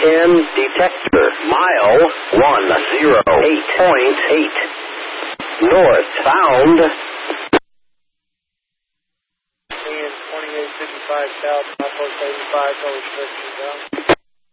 10 detector. Mile 108.8. Northbound. 2855 south, Southwest 85, no restrictions out.